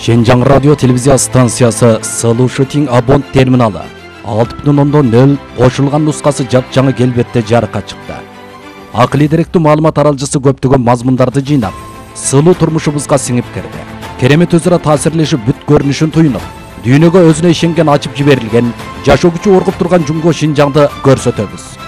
Şenjan Radyo Televizya Stansiyası Sılı Shooting Abont Terminali 6.0 qo'shilgan nusxasi jap-жаңы kelbetde jarıqqa chiqdi. Aqliy direktli ma'lumot taralgısı көптөгөн mazmunlardı жыйнап, сылуу turmuşubuzga singib kirdi. Keremet özüra ta'sirleşip büt görünüşün tuyunup, dünyöge özüne işengen açıp jiberilgen, жашоо күчү оргуп турган Жумго Шинжаңды көрсөтөбүз.